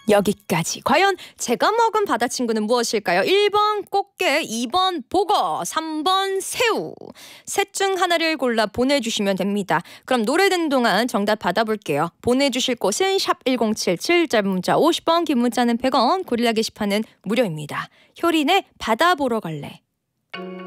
여기까지. 과연 제가 먹은 바다 친구는 무엇일까요? 1번 꽃게, 2번 보거, 3번 새우. 셋 중 하나를 골라 보내주시면 됩니다. 그럼 노래 듣는 동안 정답 받아볼게요. 보내주실 곳은 샵1077, 짧은 문자 50원, 긴 문자는 100원, 고릴라 게시판은 무료입니다. 효린의 바다 보러 갈래.